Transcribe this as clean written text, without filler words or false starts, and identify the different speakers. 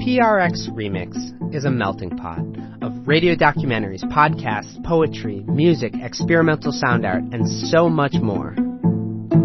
Speaker 1: PRX Remix is a melting pot of radio documentaries, podcasts, poetry, music, experimental sound art, and so much more.